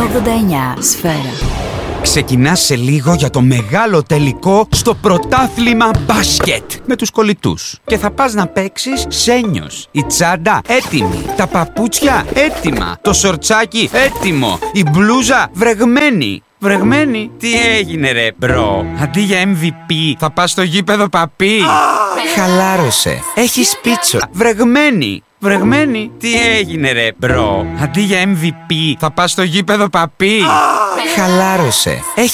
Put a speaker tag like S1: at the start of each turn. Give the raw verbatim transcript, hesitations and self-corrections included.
S1: ογδόντα εννιά Σφαίρα.
S2: Ξεκινάς σε λίγο για το μεγάλο τελικό στο πρωτάθλημα μπάσκετ με τους κολλητούς. Και θα πας να παίξεις σένιος. Η τσάντα έτοιμη. Τα παπούτσια έτοιμα. Το σορτσάκι έτοιμο. Η μπλούζα βρεγμένη. Βρεγμένη. Τι έγινε ρε μπρο? Αντί για εμ βι πι θα πας στο γήπεδο παπί. Χαλάρωσε. Έχεις πίτσο. Βρεγμένη. Βρεγμένη. Τι έγινε ρε μπρο? Αντί για εμ βι πι θα πας στο γήπεδο παπί. Χαλάρωσε.